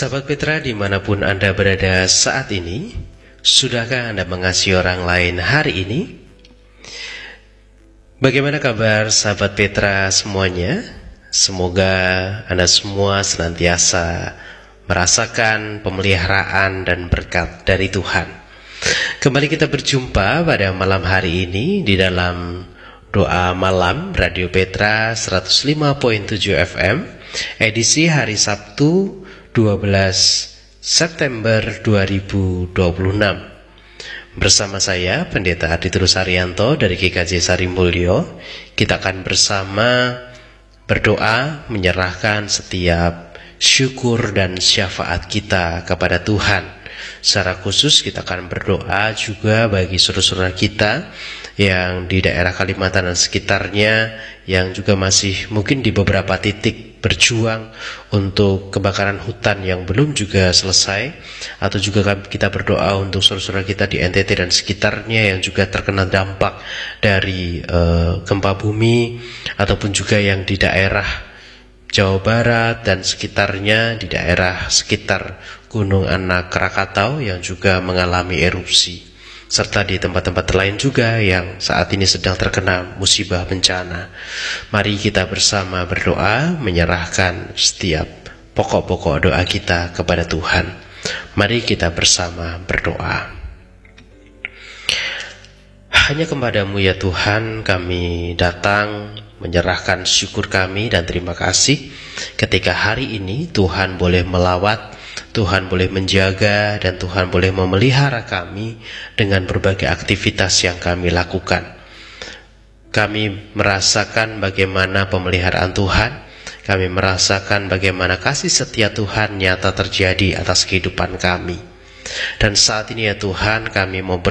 Sahabat Petra dimanapun Anda berada saat ini, sudahkah Anda mengasihi orang lain hari ini? Bagaimana kabar sahabat Petra semuanya? Semoga Anda semua senantiasa merasakan pemeliharaan dan berkat dari Tuhan. Kembali kita berjumpa pada malam hari ini di dalam doa malam Radio Petra 105.7 FM, edisi hari Sabtu 12 September 2026. Bersama saya Pendeta Arditrus Arianto dari GKJ Sarimulyo. Kita akan bersama berdoa menyerahkan setiap syukur dan syafaat kita kepada Tuhan. Secara khusus kita akan berdoa juga bagi saudara-saudara kita yang di daerah Kalimantan dan sekitarnya, yang juga masih mungkin di beberapa titik berjuang untuk kebakaran hutan yang belum juga selesai, atau juga kita berdoa untuk saudara-saudara kita di NTT dan sekitarnya yang juga terkena dampak dari gempa bumi, ataupun juga yang di daerah Jawa Barat dan sekitarnya, di daerah sekitar Gunung Anak Krakatau yang juga mengalami erupsi, serta di tempat-tempat lain juga yang saat ini sedang terkena musibah bencana. Mari kita bersama berdoa menyerahkan setiap pokok-pokok doa kita kepada Tuhan. Mari kita bersama berdoa. Hanya kepadamu ya Tuhan kami datang menyerahkan syukur kami dan terima kasih ketika hari ini Tuhan boleh melawat, Tuhan boleh menjaga, dan Tuhan boleh memelihara kami dengan berbagai aktivitas yang kami lakukan. Kami merasakan bagaimana pemeliharaan Tuhan, kami merasakan bagaimana kasih setia Tuhan nyata terjadi atas kehidupan kami. Dan saat ini ya Tuhan kami mau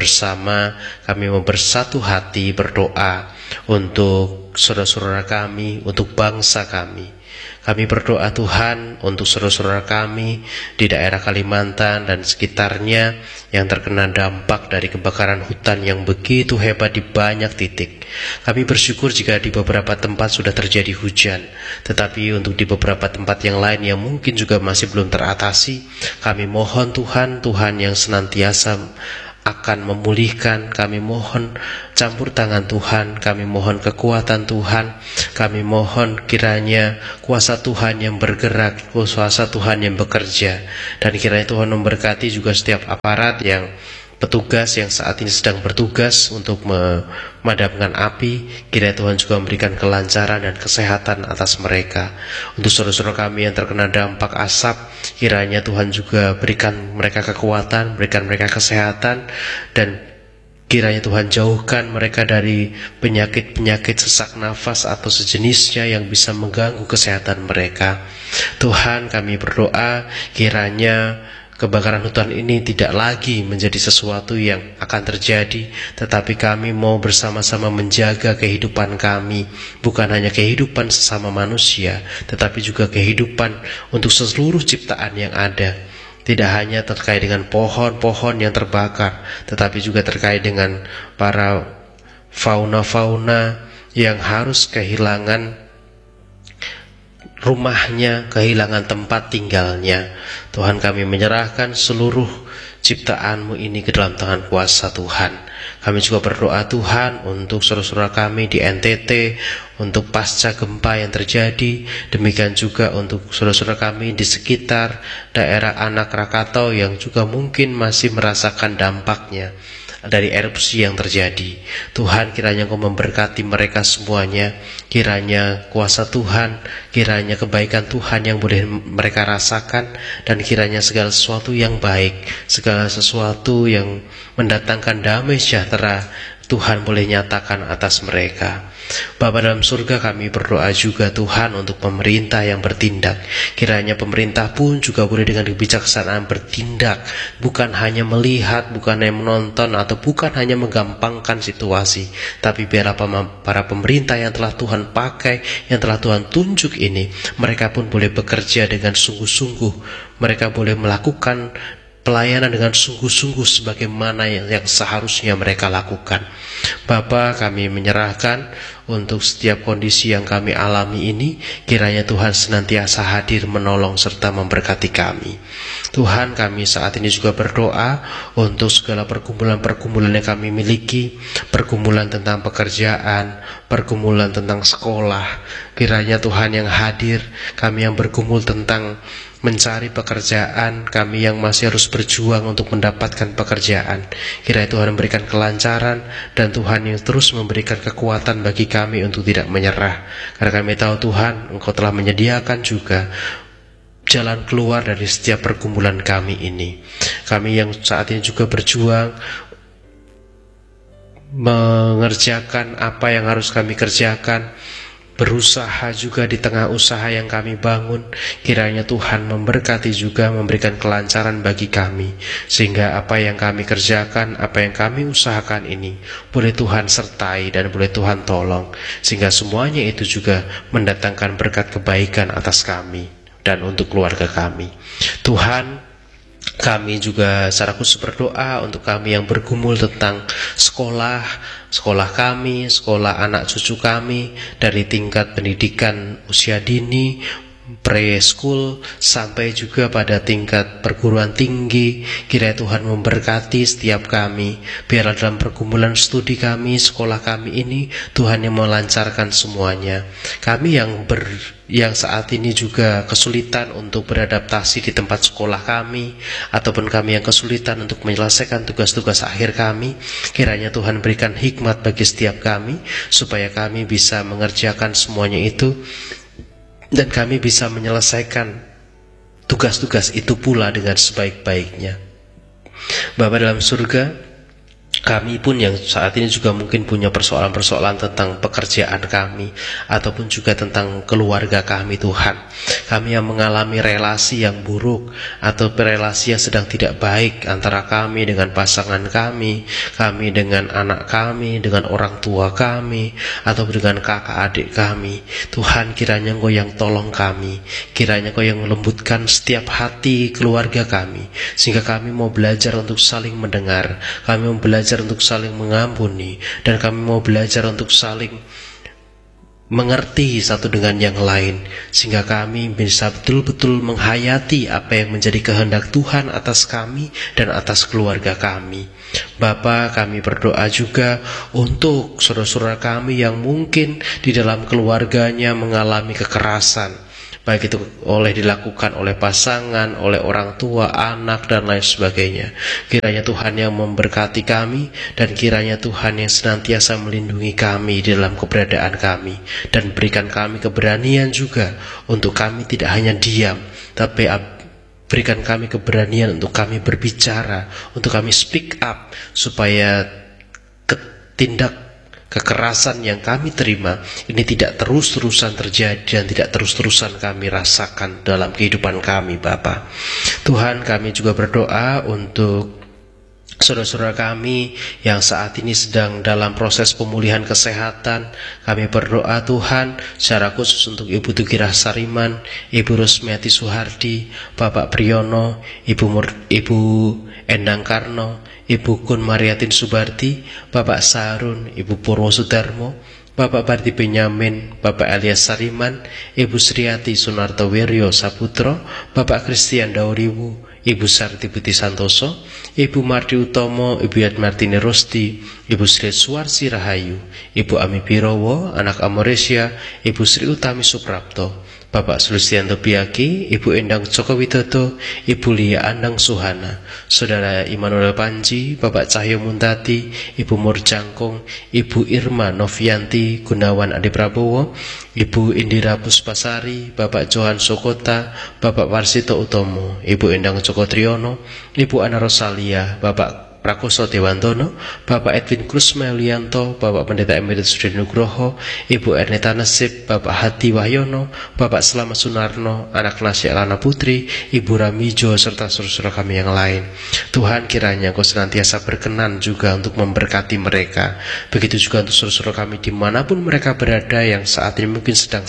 bersatu hati berdoa untuk saudara-saudara kami, untuk bangsa kami. Kami berdoa Tuhan untuk saudara-saudara kami di daerah Kalimantan dan sekitarnya yang terkena dampak dari kebakaran hutan yang begitu hebat di banyak titik. Kami bersyukur jika di beberapa tempat sudah terjadi hujan, tetapi untuk di beberapa tempat yang lain yang mungkin juga masih belum teratasi, kami mohon Tuhan yang senantiasa akan memulihkan. Kami mohon campur tangan Tuhan, kami mohon kekuatan Tuhan, kami mohon kiranya kuasa Tuhan yang bergerak, kuasa Tuhan yang bekerja, dan kiranya Tuhan memberkati juga setiap aparat yang petugas yang saat ini sedang bertugas untuk memadamkan api. Kiranya Tuhan juga memberikan kelancaran dan kesehatan atas mereka. Untuk saudara-saudara kami yang terkena dampak asap, kiranya Tuhan juga berikan mereka kekuatan, berikan mereka kesehatan, dan kiranya Tuhan jauhkan mereka dari penyakit-penyakit sesak nafas atau sejenisnya yang bisa mengganggu kesehatan mereka. Tuhan, kami berdoa kiranya kebakaran hutan ini tidak lagi menjadi sesuatu yang akan terjadi, tetapi kami mau bersama-sama menjaga kehidupan kami, bukan hanya kehidupan sesama manusia, tetapi juga kehidupan untuk seluruh ciptaan yang ada. Tidak hanya terkait dengan pohon-pohon yang terbakar, tetapi juga terkait dengan para fauna-fauna yang harus kehilangan rumahnya, kehilangan tempat tinggalnya. Tuhan, kami menyerahkan seluruh ciptaan-Mu ini ke dalam tangan kuasa Tuhan. Kami juga berdoa Tuhan untuk saudara-saudara kami di NTT, untuk pasca gempa yang terjadi. Demikian juga untuk saudara-saudara kami di sekitar daerah Anak Krakatau yang juga mungkin masih merasakan dampaknya dari erupsi yang terjadi. Tuhan, kiranya Engkau memberkati mereka semuanya. Kiranya kuasa Tuhan, kiranya kebaikan Tuhan yang boleh mereka rasakan, dan kiranya segala sesuatu yang baik, segala sesuatu yang mendatangkan damai sejahtera, Tuhan boleh nyatakan atas mereka. Bapa dalam surga, kami berdoa juga Tuhan untuk pemerintah yang bertindak. Kiranya pemerintah pun juga boleh dengan kebijaksanaan bertindak, bukan hanya melihat, bukan hanya menonton, atau bukan hanya menggampangkan situasi, tapi biarlah para pemerintah yang telah Tuhan pakai, yang telah Tuhan tunjuk ini, mereka pun boleh bekerja dengan sungguh-sungguh. Mereka boleh melakukan pelayanan dengan sungguh-sungguh sebagaimana yang seharusnya mereka lakukan. Bapa, kami menyerahkan untuk setiap kondisi yang kami alami ini. Kiranya Tuhan senantiasa hadir menolong serta memberkati kami. Tuhan, kami saat ini juga berdoa untuk segala pergumulan-pergumulan yang kami miliki, pergumulan tentang pekerjaan, pergumulan tentang sekolah. Kiranya Tuhan yang hadir, kami yang bergumul tentang mencari pekerjaan, kami yang masih harus berjuang untuk mendapatkan pekerjaan. Kiranya Tuhan memberikan kelancaran, dan Tuhan yang terus memberikan kekuatan bagi kami untuk tidak menyerah. Karena kami tahu Tuhan, Engkau telah menyediakan juga jalan keluar dari setiap pergumulan kami ini. Kami yang saat ini juga berjuang mengerjakan apa yang harus kami kerjakan, berusaha juga di tengah usaha yang kami bangun. Kiranya Tuhan memberkati juga, memberikan kelancaran bagi kami, sehingga apa yang kami kerjakan, apa yang kami usahakan ini boleh Tuhan sertai dan boleh Tuhan tolong, sehingga semuanya itu juga mendatangkan berkat kebaikan atas kami dan untuk keluarga kami. Tuhan, kami juga secara khusus berdoa untuk kami yang bergumul tentang sekolah kami, sekolah anak cucu kami, dari tingkat pendidikan usia dini, preschool, sampai juga pada tingkat perguruan tinggi. Kiranya Tuhan memberkati setiap kami. Biarlah dalam pergumulan studi kami, sekolah kami ini, Tuhan yang melancarkan semuanya. Kami yang saat ini juga kesulitan untuk beradaptasi di tempat sekolah kami, ataupun kami yang kesulitan untuk menyelesaikan tugas-tugas akhir kami, kiranya Tuhan berikan hikmat bagi setiap kami, supaya kami bisa mengerjakan semuanya itu, dan kami bisa menyelesaikan tugas-tugas itu pula dengan sebaik-baiknya. Bapa dalam surga, kami pun yang saat ini juga mungkin punya persoalan-persoalan tentang pekerjaan kami, ataupun juga tentang keluarga kami Tuhan. Kami yang mengalami relasi yang buruk, atau relasi yang sedang tidak baik antara kami dengan pasangan kami dengan anak kami, dengan orang tua kami, atau dengan kakak adik kami. Tuhan, kiranya Engkau yang tolong kami, kiranya Engkau yang melembutkan setiap hati keluarga kami, sehingga kami mau belajar untuk saling mendengar, kami mau belajar untuk saling mengampuni, dan kami mau belajar untuk saling mengerti satu dengan yang lain, sehingga kami bisa betul-betul menghayati apa yang menjadi kehendak Tuhan atas kami dan atas keluarga kami. Bapa, kami berdoa juga untuk saudara-saudara kami yang mungkin di dalam keluarganya mengalami kekerasan, baik itu dilakukan oleh pasangan, oleh orang tua, anak, dan lain sebagainya. Kiranya Tuhan yang memberkati kami, dan kiranya Tuhan yang senantiasa melindungi kami di dalam keberadaan kami, dan berikan kami keberanian juga untuk kami tidak hanya diam, tapi berikan kami keberanian untuk kami berbicara, untuk kami speak up, supaya tindak kekerasan yang kami terima ini tidak terus-terusan terjadi dan tidak terus-terusan kami rasakan dalam kehidupan kami, Bapa. Tuhan, kami juga berdoa untuk saudara-saudara kami yang saat ini sedang dalam proses pemulihan kesehatan. Kami berdoa Tuhan secara khusus untuk Ibu Tugirah Sariman, Ibu Rusmiati Suhardi, Bapak Priyono, Ibu Endang Karno, Ibu Kun Mariatin Subardi, Bapak Sarun, Ibu Purwo Sudarmo, Bapak Bardi Benyamin, Bapak Elias Sariman, Ibu Sriati Sunarto Wiryo Saputro, Bapak Christian Dauriwu, Ibu Sarti Putih Santoso, Ibu Mardi Utomo, Ibu Yad Martini Rosti, Ibu Sri Suwarsi Rahayu, Ibu Ami Birowo, anak Amoresia, Ibu Sri Utami Suprapto, Bapak Sulistianto Biaki, Ibu Endang Joko Widodo, Ibu Lia Andang Suhana, Saudara Immanuel Panji, Bapak Cahyo Muntati, Ibu Mur Jangkung, Ibu Irma Novianti Gunawan Adi Prabowo, Ibu Indira Puspasari, Bapak Johan Sokota, Bapak Warsito Utomo, Ibu Endang Joko Triyono, Ibu Ana Rosalia, Bapak Prakoso Dewantono, Bapak Edwin Cruz Melianto, Bapak Pendeta Emeritus Sudi Nugroho, Ibu Erneta Nasib, Bapak Hadi Wahyono, Bapak Slamet Sunarno, anak Nasya Lana Putri, Ibu Ramijo, serta saudara-saudara kami yang lain. Tuhan, kiranya Engkau senantiasa berkenan juga untuk memberkati mereka. Begitu juga untuk saudara-saudara kami dimanapun mereka berada yang saat ini mungkin sedang sakit,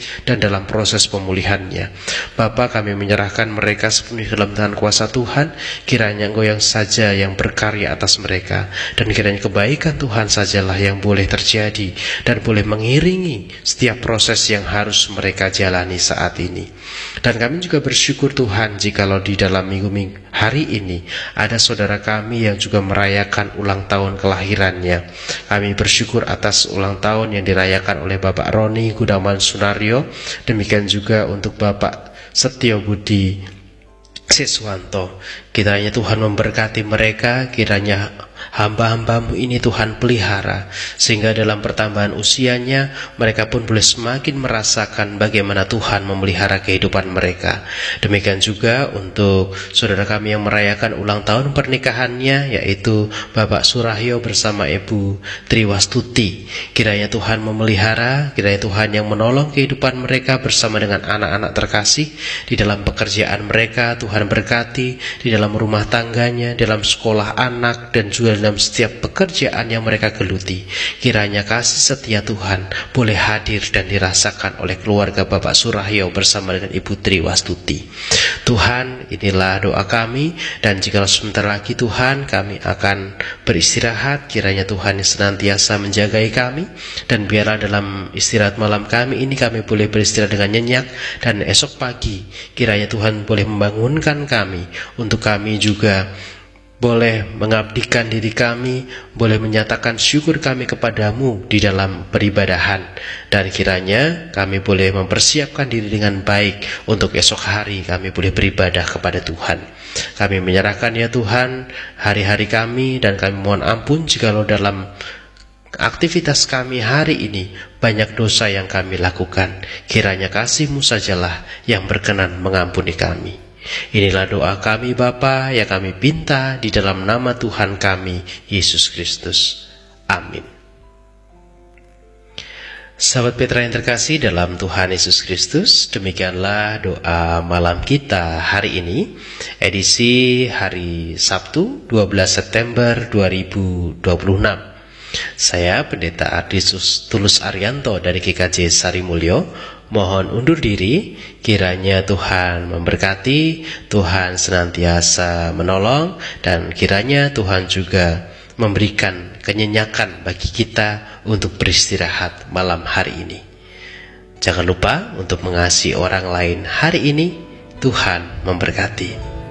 dan dalam proses pemulihannya. Bapa, kami menyerahkan mereka sepenuhnya dalam tangan kuasa Tuhan. Kiranya Engkau yang saja yang berkarya atas mereka, dan kiranya kebaikan Tuhan sajalah yang boleh terjadi dan boleh mengiringi setiap proses yang harus mereka jalani saat ini. Dan kami juga bersyukur Tuhan, jikalau di dalam minggu hari ini ada saudara kami yang juga merayakan ulang tahun kelahirannya. Kami bersyukur atas ulang tahun yang dirayakan oleh Bapak Roni Gudaman Sunario. Demikian juga untuk Bapak Setio Budi Siswanto. Kiranya Tuhan memberkati mereka, kiranya hamba-hambamu ini Tuhan pelihara, sehingga dalam pertambahan usianya mereka pun boleh semakin merasakan bagaimana Tuhan memelihara kehidupan mereka. Demikian juga untuk saudara kami yang merayakan ulang tahun pernikahannya, yaitu Bapak Surahyo bersama Ibu Triwastuti. Kiranya Tuhan memelihara, kiranya Tuhan yang menolong kehidupan mereka bersama dengan anak-anak terkasih di dalam pekerjaan mereka. Tuhan berkati di dalam rumah tangganya, dalam sekolah anak, dan juga dalam setiap pekerjaan yang mereka geluti. Kiranya kasih setia Tuhan boleh hadir dan dirasakan oleh keluarga Bapak Surahyo bersama dengan Ibu Triwastuti. Tuhan, inilah doa kami, dan jika sebentar lagi Tuhan kami akan beristirahat, kiranya Tuhan yang senantiasa menjagai kami, dan biarlah dalam istirahat malam kami ini kami boleh beristirahat dengan nyenyak, dan esok pagi kiranya Tuhan boleh membangunkan kami untuk kami juga boleh mengabdikan diri kami, boleh menyatakan syukur kami kepadamu di dalam peribadahan. Dan kiranya kami boleh mempersiapkan diri dengan baik untuk esok hari kami boleh beribadah kepada Tuhan. Kami menyerahkan ya Tuhan hari-hari kami, dan kami mohon ampun jikalau dalam aktivitas kami hari ini banyak dosa yang kami lakukan. Kiranya kasih-Mu sajalah yang berkenan mengampuni kami. Inilah doa kami Bapa yang kami pinta di dalam nama Tuhan kami, Yesus Kristus. Amin. Sahabat Petra yang terkasih dalam Tuhan Yesus Kristus, demikianlah doa malam kita hari ini, edisi hari Sabtu 12 September 2026. Saya Pendeta Ardisius Tulus Arianto dari GKJ Sarimulyo mohon undur diri. Kiranya Tuhan memberkati, Tuhan senantiasa menolong, dan kiranya Tuhan juga memberikan kenyenyakan bagi kita untuk beristirahat malam hari ini. Jangan lupa untuk mengasihi orang lain hari ini. Tuhan memberkati.